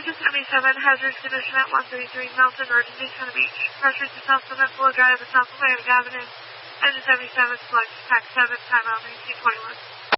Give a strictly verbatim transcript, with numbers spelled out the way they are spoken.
Georgia seventy-seven, hazardous condition at one thirty-three Melton Road in Daytona Beach. Pressure to South Summit Flow Drive at South Atlantic Avenue. Engine seventy-seven, select tax seven, time out nineteen twenty-one.